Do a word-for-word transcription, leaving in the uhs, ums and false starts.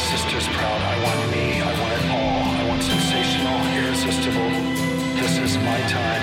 sisters proud. I want me, I want it all. I want sensational, irresistible. This is my time.